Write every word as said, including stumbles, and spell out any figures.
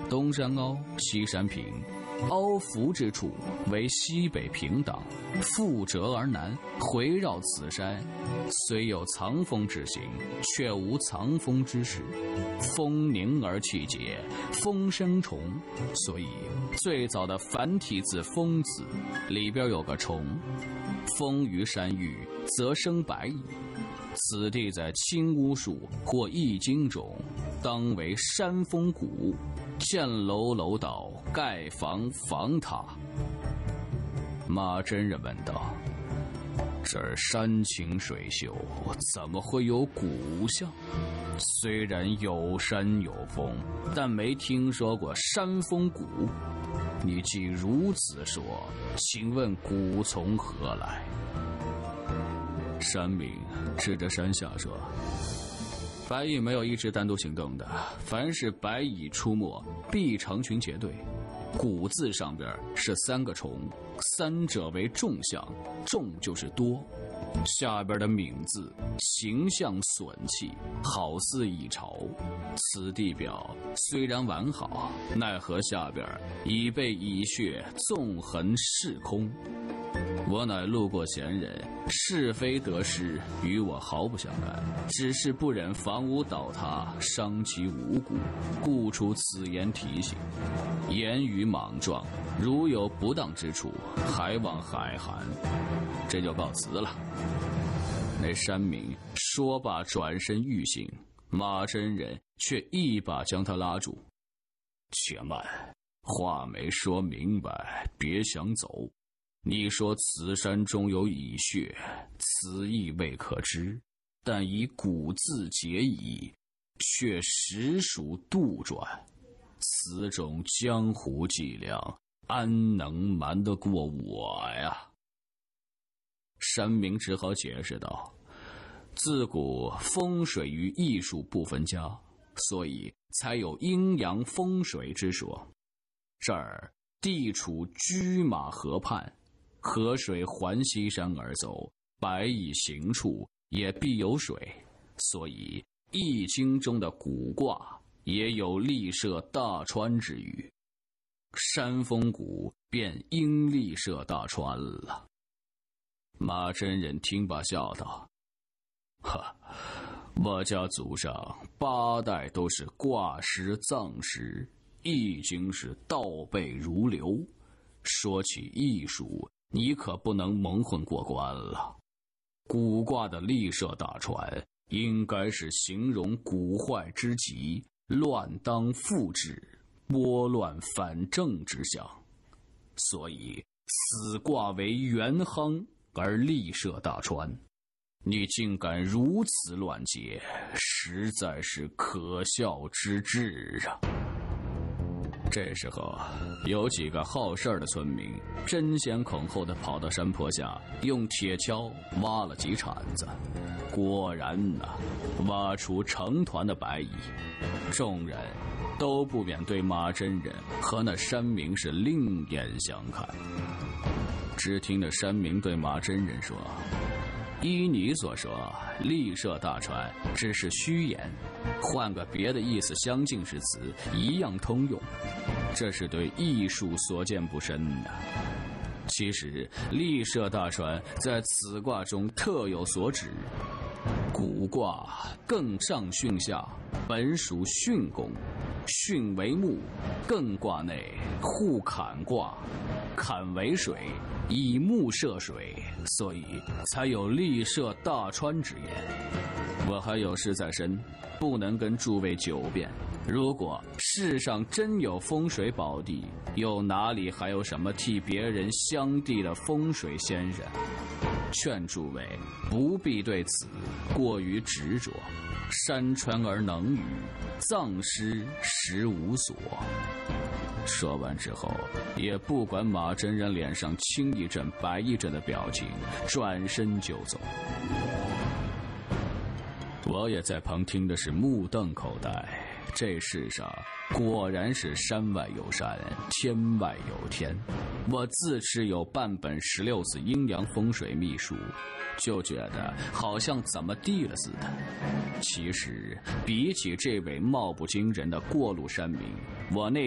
东山凹，西山平，凹伏之处为西北平挡，覆折而南，回绕此山，虽有藏风之形，却无藏风之势。风凝而气结，风生虫，所以最早的繁体字风字里边有个虫。风于山域，则生白蚁。此地在青乌树或易经中，当为山峰谷，建楼楼岛，盖房房塔。马真人问道：这儿山清水秀，怎么会有古像？虽然有山有峰，但没听说过山峰谷。你既如此说，请问谷从何来？山民指着山下说：白蚁没有一只单独行动的，凡是白蚁出没，必成群结队。谷字上边是三个虫，三者为众象，众就是多。下边的闽字形象损气，好似蚁巢。此地表虽然完好，奈何下边已被蚁穴纵横视空。我乃路过闲人，是非得失与我毫不相干，只是不忍房屋倒塌，伤其无辜，故出此言提醒。言语莽撞，如有不当之处，还望海涵。这就告辞了。那山民说罢转身欲行，马真人却一把将他拉住。且慢，话没说明白，别想走。你说此山中有蚁穴，此意未可知，但以古字解蚁，却实属杜撰。此种江湖伎俩，安能瞒得过我呀？山民只好解释道：自古风水与艺术不分家，所以才有阴阳风水之说。这儿地处车马河畔，河水环西山而走，白蚁行处也必有水，所以易经中的卜卦也有立涉大川之语。山峰谷便应立涉大川了。马真人听罢笑道：哈，我家祖上八代都是卦师藏师，易经是倒背如流，说起艺术，你可不能蒙混过关了。卜卦的立涉大川，应该是形容古坏之极，乱当复制，拨乱反正之象，所以此卦为元夯而立涉大川。你竟敢如此乱解，实在是可笑之至啊！这时候，有几个好事的村民争先恐后地跑到山坡下，用铁锹挖了几铲子。果然呐、啊，挖出成团的白蚁。众人都不免对马真人和那山民是另眼相看。只听那山民对马真人说：依你所说，立涉大川只是虚言，换个别的意思相近之词一样通用，这是对艺术所见不深的。其实立涉大川在此卦中特有所指，古卦艮上巽下，本属巽宫，巽为木，艮卦内互坎卦，坎为水，以木涉水，所以才有立涉大川之言。我还有事在身，不能跟诸位久辩。如果世上真有风水宝地，又哪里还有什么替别人相地的风水先生？劝诸位不必对此过于执着。山川而能语，藏师实无所。说完之后，也不管马真人脸上青一阵白一阵的表情，转身就走。我也在旁听的是目瞪口呆。这世上果然是山外有山，天外有天。我自持有半本十六字阴阳风水秘术，就觉得好像怎么地了似的。其实比起这位貌不惊人的过路山民，我那